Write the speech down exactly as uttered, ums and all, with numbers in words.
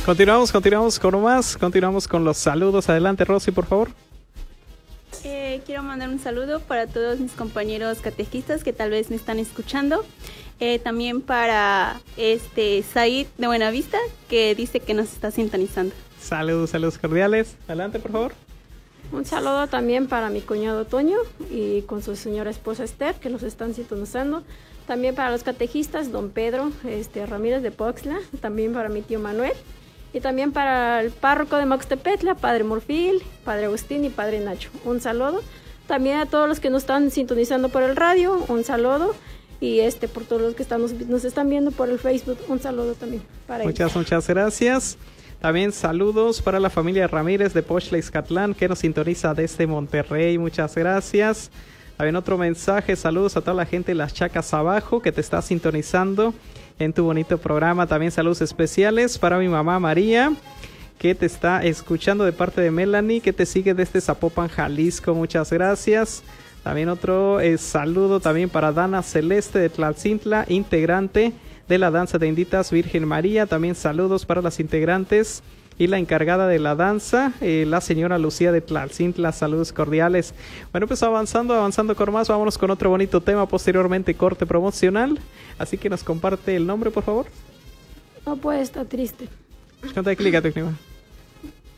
Continuamos, continuamos con más, continuamos con los saludos. Adelante, Rosy, por favor. Eh, quiero mandar un saludo para todos mis compañeros catequistas que tal vez me están escuchando. Eh, también para este Said de Buenavista, que dice que nos está sintonizando. Saludos, saludos cordiales. Adelante, por favor. Un saludo también para mi cuñado Toño y con su señora esposa Esther, que nos están sintonizando. También para los catejistas, don Pedro este, Ramírez de Poxla. También para mi tío Manuel. Y también para el párroco de Moxtepetla, padre Morfil, padre Agustín y padre Nacho. Un saludo. También a todos los que nos están sintonizando por el radio, un saludo. Y este por todos los que estamos, nos están viendo por el Facebook, un saludo también para Muchas, ellos. muchas gracias. También saludos para la familia Ramírez de Poxla, Ixcatlán, que nos sintoniza desde Monterrey. Muchas gracias. También otro mensaje, saludos a toda la gente de Las Chacas Abajo que te está sintonizando en tu bonito programa. También saludos especiales para mi mamá María, que te está escuchando de parte de Melanie, que te sigue desde Zapopan, Jalisco. Muchas gracias. También otro eh, saludo también para Dana Celeste de Tlalcintla, integrante de la danza de Inditas Virgen María. También saludos para las integrantes y la encargada de la danza, eh, la señora Lucía de Tlalcintla. Saludos cordiales. Bueno, pues avanzando, avanzando con más, vámonos con otro bonito tema, posteriormente corte promocional. Así que nos comparte el nombre, por favor. No puede estar triste. Conta, explícate, Clima.